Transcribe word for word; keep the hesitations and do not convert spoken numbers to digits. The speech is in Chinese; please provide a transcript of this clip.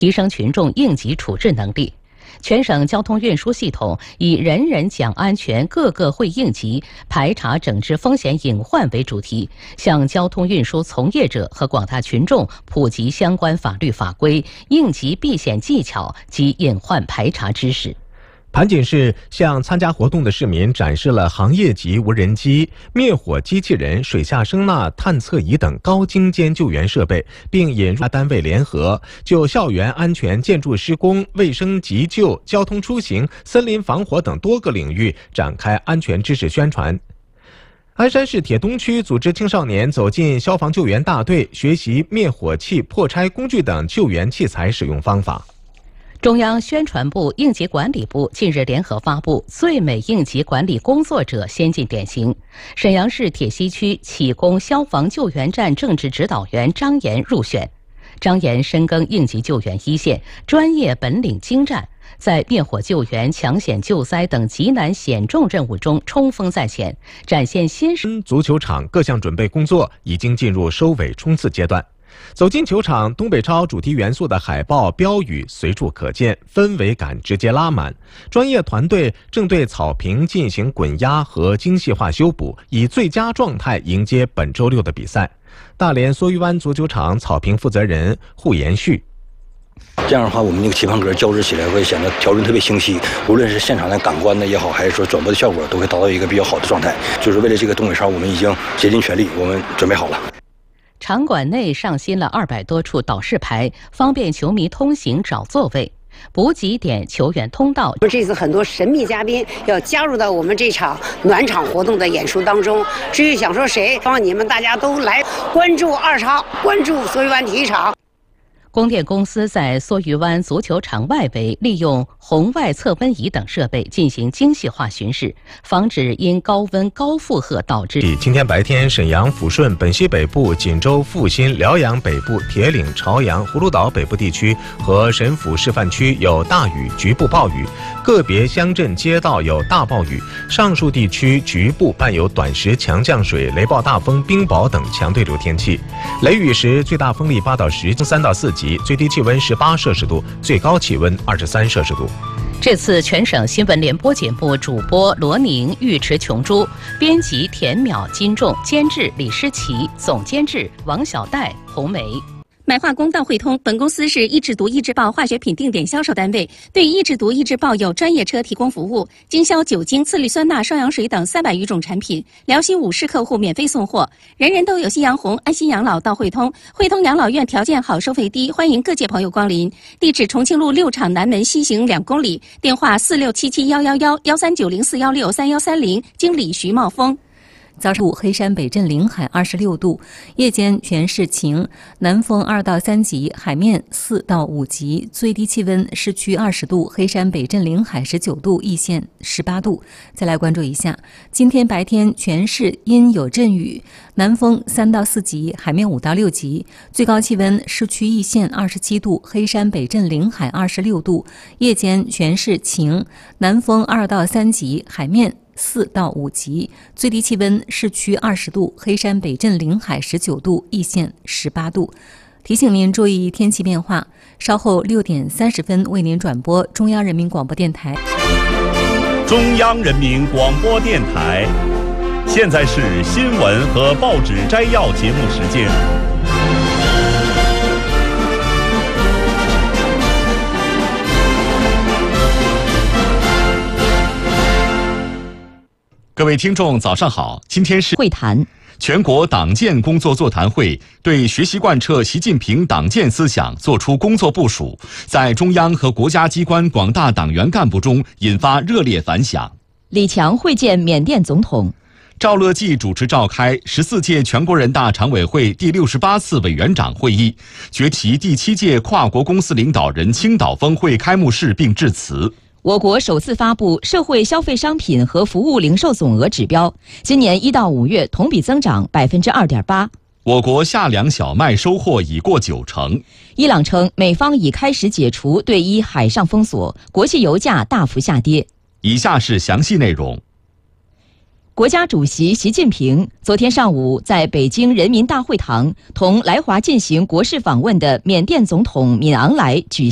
提升群众应急处置能力。全省交通运输系统以“人人讲安全，个个会应急，排查整治风险隐患”为主题，向交通运输从业者和广大群众普及相关法律法规、应急避险技巧及隐患排查知识。 盘锦市向参加活动的市民展示了行业级无人机、灭火机器人、水下声呐探测仪等高精尖救援设备，并引入单位联合就校园安全、建筑施工、卫生急救、交通出行、森林防火等多个领域展开安全知识宣传。鞍山市铁东区组织青少年走进消防救援大队，学习灭火器、破拆工具等救援器材使用方法。 中央宣传部、应急管理部近日联合发布最美应急管理工作者先进典型，沈阳市铁西区启功消防救援站政治指导员张岩入选。张岩深耕应急救援一线，专业本领精湛，在灭火救援、抢险救灾等极难险重任务中冲锋在前，展现新式。 足球场各项准备工作已经进入收尾冲刺阶段。走进球场，东北超主题元素的海报、标语随处可见，氛围感直接拉满。专业团队正对草坪进行滚压和精细化修补，以最佳状态迎接本周六的比赛。大连梭鱼湾足球场草坪负责人胡延旭： 这样的话，我们那个棋盘格交织起来会显得条纹特别清晰，无论是现场的感官的也好，还是说转播的效果，都会达到一个比较好的状态。就是为了这个东北超，我们已经竭尽全力，我们准备好了。 场馆内上新了二百多处导示牌，方便球迷通行找座位。补给点、球员通道。 这次很多神秘嘉宾要加入到我们这场暖场活动的演出当中。至于想说谁，希望你们大家都来关注二超，关注梭鱼湾体育场。 供电公司在梭鱼湾足球场外围利用红外测温仪等设备进行精细化巡视，防止因高温高负荷导致。 今天白天，沈阳、抚顺、本溪北部、锦州、阜新、辽阳北部、铁岭、朝阳、葫芦岛北部地区和沈抚示范区有大雨，局部暴雨，个别乡镇街道有大暴雨，上述地区局部伴有短时强降水、雷暴大风、冰雹等强对流天气。雷雨时最大风力八到十，三到四级。最低气温十八摄氏度，最高气温二十三摄氏度。 这次全省新闻联播节目主播罗宁、尉迟琼珠，编辑田淼、金仲，监制李诗琪，总监制王小戴、红梅。 买化工到汇通，本公司是益智毒益智报化学品定点销售单位，对益智毒益智报有专业车提供服务，经销酒精、次氯酸钠、双氧水等三百余种产品，辽西五市客户免费送货。人人都有夕阳红，安心养老到汇通。汇通养老院条件好，收费低，欢迎各界朋友光临。地址：重庆路六厂南门西行两公里，电话四六七七幺幺幺幺三九零四幺六三幺三零，经理徐茂峰。 早上黑山北镇临海二十六度，夜间全市晴，南风二到三级，海面四到五级，最低气温市区二十度，黑山北镇临海十九度，易县十八度。再来关注一下，今天白天全市阴有阵雨，南风三到四级，海面五到六级，最高气温市区易县二十七度，黑山北镇临海二十六度，夜间全市晴，南风二到三级，海面四到五级，最低气温市区二十度，黑山北镇临海十九度，易县十八度。提醒您注意天气变化，稍后六点三十分为您转播中央人民广播电台。 中央人民广播电台，现在是新闻和报纸摘要节目时间。各位听众早上好，今天是会谈。 全国党建工作座谈会对学习贯彻习近平党建思想作出工作部署，在中央和国家机关广大党员干部中引发热烈反响。 李强会见缅甸总统。 赵乐际主持召开十四届全国人大常委会第六十八次委员长会议，决其第七届跨国公司领导人青岛峰会开幕式并致辞。 我国首次发布社会消费商品和服务零售总额指标，今年一到五月同比增长百分之二点八。 我国夏粮小麦收获已过九成。 伊朗称美方已开始解除对伊海上封锁，国际油价大幅下跌。 以下是详细内容。 国家主席习近平昨天上午在北京人民大会堂同来华进行国事访问的缅甸总统敏昂莱举行